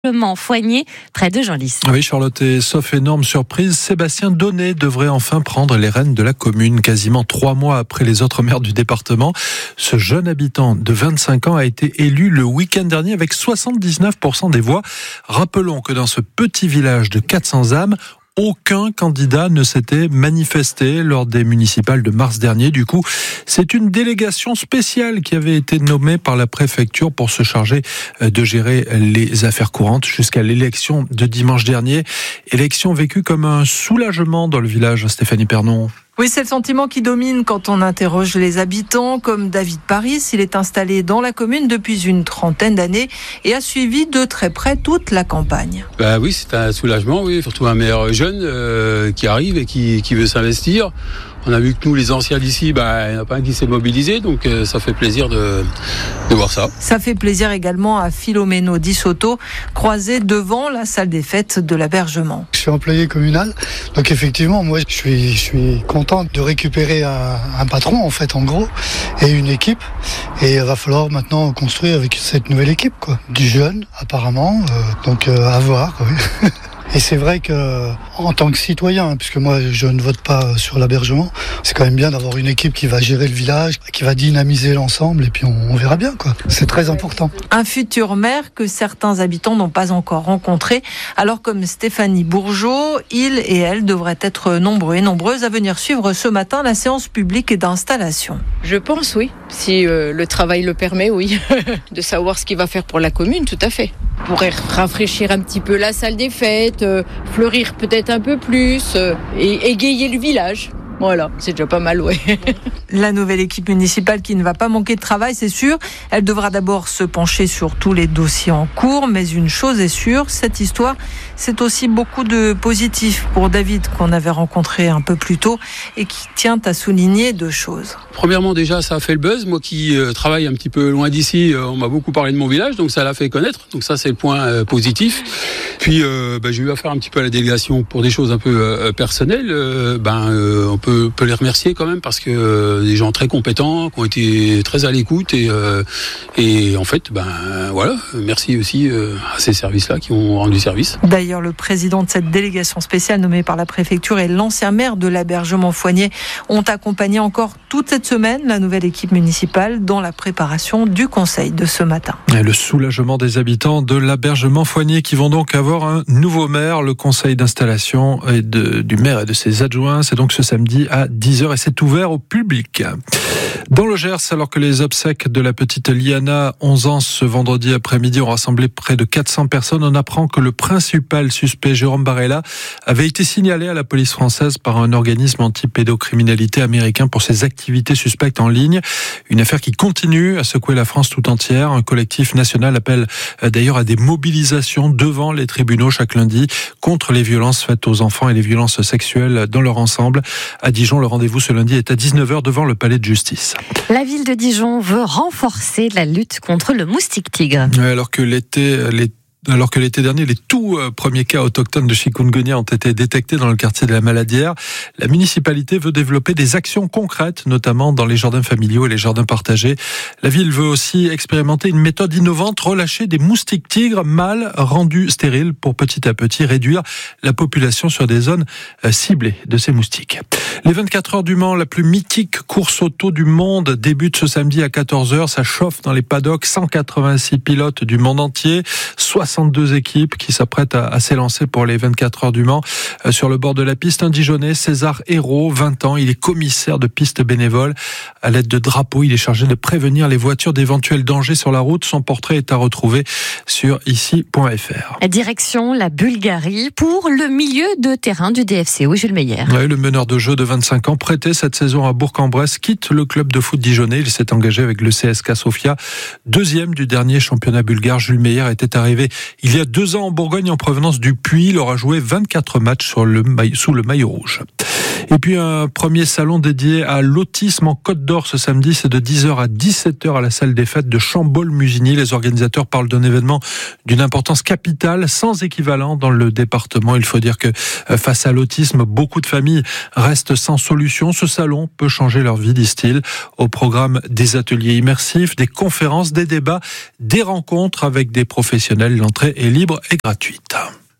Foigné, près de Genlis. Oui, Charlotte, et sauf énorme surprise, Sébastien Donnet devrait enfin prendre les rênes de la commune, quasiment 3 mois après les autres maires du département. Ce jeune habitant de 25 ans a été élu le week-end dernier avec 79% des voix. Rappelons que dans ce petit village de 400 âmes, aucun candidat ne s'était manifesté lors des municipales de mars dernier. Du coup, c'est une délégation spéciale qui avait été nommée par la préfecture pour se charger de gérer les affaires courantes jusqu'à l'élection de dimanche dernier. Élection vécue comme un soulagement dans le village, Stéphanie Pernon. Oui, c'est le sentiment qui domine quand on interroge les habitants, comme David Paris. Il est installé dans la commune depuis une 30aine d'années et a suivi de très près toute la campagne. Oui, c'est un soulagement, oui, surtout un maire jeune qui arrive et qui veut s'investir. On a vu que nous, les anciens d'ici, il n'y en a pas un qui s'est mobilisé, donc ça fait plaisir de voir ça. Ça fait plaisir également à Philomeno Di Sotto, croisé devant la salle des fêtes de l'Abergement. Je suis employé communal, donc effectivement, moi, je suis content de récupérer un patron, en fait, en gros, et une équipe. Et il va falloir maintenant construire avec cette nouvelle équipe, quoi. Du jeune, apparemment, donc à voir, oui. Et c'est vrai que, en tant que citoyen, puisque moi je ne vote pas sur l'Abergement, c'est quand même bien d'avoir une équipe qui va gérer le village, qui va dynamiser l'ensemble, et puis on verra bien, quoi. C'est très important. Un futur maire que certains habitants n'ont pas encore rencontré. Alors comme Stéphanie Bourgeot, il et elle devraient être nombreux et nombreuses à venir suivre ce matin la séance publique d'installation. Je pense, oui. Si le travail le permet, oui. De savoir ce qu'il va faire pour la commune, tout à fait. Pourrait rafraîchir un petit peu la salle des fêtes, fleurir peut-être un peu plus et égayer le village. Voilà, c'est déjà pas mal, ouais. La nouvelle équipe municipale qui ne va pas manquer de travail, c'est sûr. Elle devra d'abord se pencher sur tous les dossiers en cours, mais une chose est sûre, cette histoire, c'est aussi beaucoup de positifs pour David, qu'on avait rencontré un peu plus tôt et qui tient à souligner 2 choses. Premièrement, déjà, ça a fait le buzz. Moi qui travaille un petit peu loin d'ici, on m'a beaucoup parlé de mon village, donc ça l'a fait connaître. Donc ça, c'est le point positif. Puis, j'ai eu affaire un petit peu à la délégation pour des choses un peu personnelles. On peut les remercier quand même parce que des gens très compétents qui ont été très à l'écoute et en fait voilà, merci aussi à ces services-là qui ont rendu service. D'ailleurs, le président de cette délégation spéciale nommée par la préfecture et l'ancien maire de l'Abergement Foigné ont accompagné encore toute cette semaine la nouvelle équipe municipale dans la préparation du conseil de ce matin. Et le soulagement des habitants de l'Abergement Foigné qui vont donc avoir un nouveau maire. Le conseil d'installation du maire et de ses adjoints, c'est donc ce samedi à 10h et c'est ouvert au public. Dans le Gers, alors que les obsèques de la petite Liana, 11 ans, ce vendredi après-midi ont rassemblé près de 400 personnes, on apprend que le principal suspect, Jérôme Barella, avait été signalé à la police française par un organisme anti-pédocriminalité américain pour ses activités suspectes en ligne. Une affaire qui continue à secouer la France tout entière. Un collectif national appelle d'ailleurs à des mobilisations devant les tribunaux chaque lundi contre les violences faites aux enfants et les violences sexuelles dans leur ensemble. À Dijon, le rendez-vous ce lundi est à 19h devant le palais de justice. La ville de Dijon veut renforcer la lutte contre le moustique tigre. Alors que l'été dernier, les tout premiers cas autochtones de chikungunya ont été détectés dans le quartier de la Maladière, la municipalité veut développer des actions concrètes, notamment dans les jardins familiaux et les jardins partagés. La ville veut aussi expérimenter une méthode innovante, relâcher des moustiques tigres mâles rendus stériles pour petit à petit réduire la population sur des zones ciblées de ces moustiques. Les 24 heures du Mans, la plus mythique course auto du monde, débute ce samedi à 14h. Ça chauffe dans les paddocks, 186 pilotes du monde entier, 62 équipes qui s'apprêtent à s'élancer pour les 24 heures du Mans. Sur le bord de la piste, un Dijonais, César Hérault, 20 ans. Il est commissaire de piste bénévole. À l'aide de drapeaux, il est chargé de prévenir les voitures d'éventuels dangers sur la route. Son portrait est à retrouver sur ici.fr. Direction la Bulgarie pour le milieu de terrain du DFCO, Jules Meyer. Oui, le meneur de jeu de 25 ans, prêté cette saison à Bourg-en-Bresse, quitte le club de foot dijonnais. Il s'est engagé avec le CSKA Sofia, 2e du dernier championnat bulgare. Jules Meyer était arrivé il y a 2 ans en Bourgogne en provenance du Puy. Il aura joué 24 matchs sous le maillot rouge. Et puis un premier salon dédié à l'autisme en Côte d'Or ce samedi, c'est de 10h à 17h à la salle des fêtes de Chambol-Musigny. Les organisateurs parlent d'un événement d'une importance capitale, sans équivalent dans le département. Il faut dire que face à l'autisme, beaucoup de familles restent sans solution. Ce salon peut changer leur vie, disent-ils. Au programme des ateliers immersifs, des conférences, des débats, des rencontres avec des professionnels. L'entrée est libre et gratuite.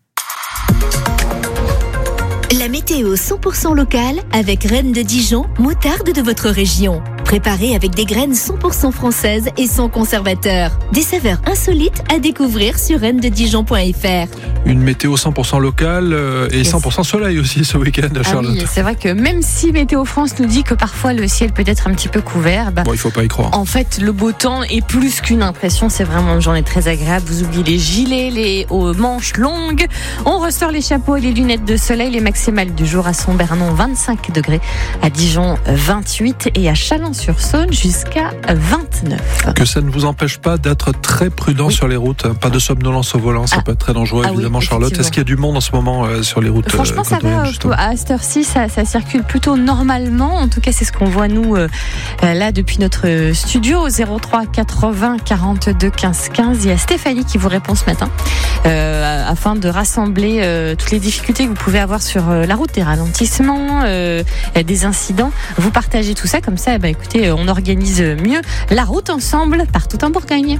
La météo 100% locale avec Reine de Dijon, moutarde de votre région. Préparée avec des graines 100% françaises et sans conservateur. Des saveurs insolites à découvrir sur reinededijon.fr. Une météo 100% locale et 100% soleil aussi ce week-end, Charlotte. Oui, c'est vrai que même si Météo France nous dit que parfois le ciel peut être un petit peu couvert, Bon, il ne faut pas y croire. En fait, le beau temps est plus qu'une impression. C'est vraiment une journée très agréable. Vous oubliez les gilets, les manches longues. On ressort les chapeaux et les lunettes de soleil. Les maximales du jour à Saint-Bernon, 25 degrés. À Dijon, 28. Et à Chalon-sur-Saône, jusqu'à 29. Que ça ne vous empêche pas d'être très prudent sur les routes. Pas de somnolence au volant, ça peut être très dangereux, évidemment, oui, Charlotte. Est-ce qu'il y a du monde en ce moment sur les routes? Franchement, ça va. À cette heure-ci, ça circule plutôt normalement. En tout cas, c'est ce qu'on voit, nous, là, depuis notre studio, au 03 80 42 15 15. Il y a Stéphanie qui vous répond ce matin, afin de rassembler toutes les difficultés que vous pouvez avoir sur la route, des ralentissements, des incidents. Vous partagez tout ça, comme ça, écoutez, on organise mieux la route ensemble, partout en Bourgogne.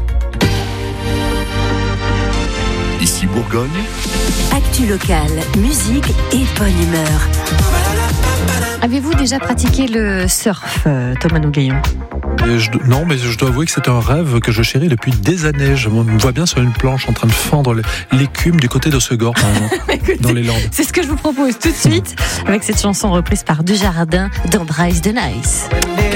Ici Bourgogne. Actu locale, musique et bonne humeur. Avez-vous déjà pratiqué le surf, Thomas Nougaillon? Non, mais je dois avouer que c'est un rêve que je chéris depuis des années. Je me vois bien sur une planche en train de fendre l'écume du côté de Segor, par exemple, Écoutez, dans les Landes. C'est ce que je vous propose tout de suite avec cette chanson reprise par Dujardin, d'Embrace the Nice.